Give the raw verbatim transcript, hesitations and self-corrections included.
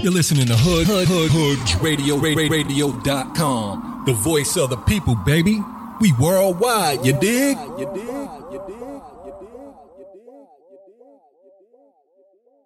You're listening to Hood, Hood, Hood, Hood Radio, radio dot com. The voice of the people, baby. We worldwide, you dig? You dig? You dig?